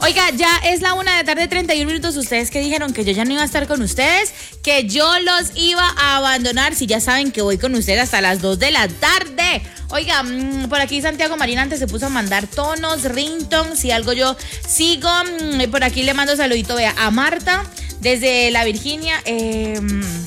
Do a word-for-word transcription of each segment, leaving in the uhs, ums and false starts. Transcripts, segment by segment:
Oiga, ya es la una de la tarde, treinta y un minutos. Ustedes que dijeron que yo ya no iba a estar con ustedes, que yo los iba a abandonar. Si ya saben que voy con ustedes hasta las dos de la tarde. Oiga, mmm, por aquí Santiago Marín antes se puso a mandar tonos, ringtones, si algo yo sigo. Mmm, por aquí le mando saludito, vea, a Marta desde la Virginia. Eh,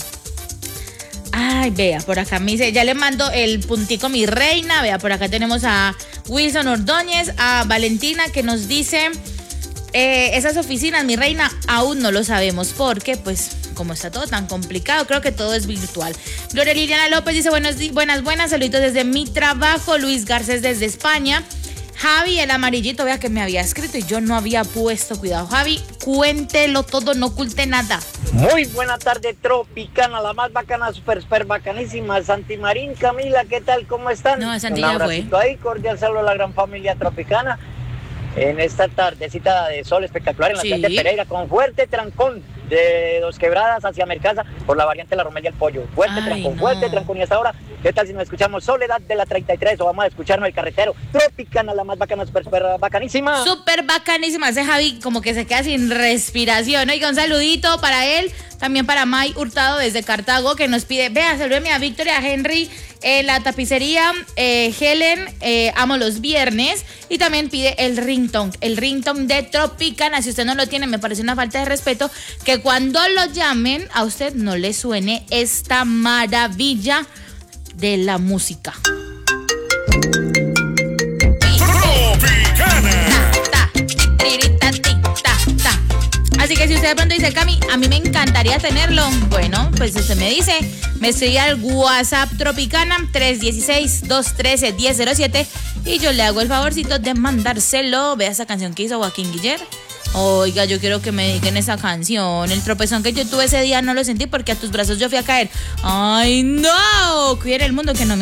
ay, vea, por acá me dice, ya le mando el puntico mi reina. Vea, por acá tenemos a Wilson Ordóñez, a Valentina que nos dice... Eh, esas oficinas, mi reina, aún no lo sabemos porque, pues, como está todo tan complicado, creo que todo es virtual. Gloria Liliana López dice, buenos, buenas, buenas, saluditos desde mi trabajo. Luis Garcés desde España. Javi, el amarillito, vea que me había escrito y yo no había puesto cuidado. Javi, cuéntelo todo, no oculte nada. Muy buena tarde, Tropicana, la más bacana, super, super bacanísima. Santi Marín, Camila, ¿qué tal? ¿Cómo están? No, Santi Un ya fue. abracito ahí, cordial saludo a la gran familia Tropicana. En esta tardecita de sol espectacular en la Sí. ciudad de Pereira, con fuerte trancón de Dos Quebradas hacia Mercaza por la variante La Romelia del Pollo. Fuerte Ay, trancón, no. fuerte trancón. Y hasta ahora, ¿qué tal si nos escuchamos Soledad de la treinta y tres o vamos a escucharnos El Carretero? Tropicana, la más bacana, super, super bacanísima. Súper bacanísima. Ese Javi como que se queda sin respiración. Oiga, un saludito para él. También para May Hurtado desde Cartago que nos pide, vea, salúdeme a Victoria, a Henry, eh, la tapicería, eh, Helen, eh, amo los viernes. Y también pide el ringtone, el ringtone de Tropicana. Si usted no lo tiene, me parece una falta de respeto que cuando lo llamen a usted no le suene esta maravilla de la música. Así que si usted de pronto dice, Cami, a mí me encantaría tenerlo, bueno, pues usted me dice, me escribe al WhatsApp Tropicana tres uno seis, dos uno tres, uno cero cero siete y yo le hago el favorcito de mandárselo. Vea esa canción que hizo Joaquín Guiller. Oiga, yo quiero que me dediquen esa canción. El tropezón que yo tuve ese día no lo sentí porque a tus brazos yo fui a caer. ¡Ay, no! Cuiden el mundo que no me...